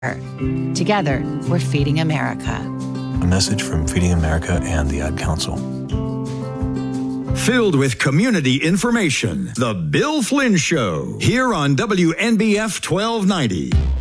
Together, we're Feeding America. A message from Feeding America and the Ad Council. Filled with community information, The Bill Flynn Show, here on WNBF 1290.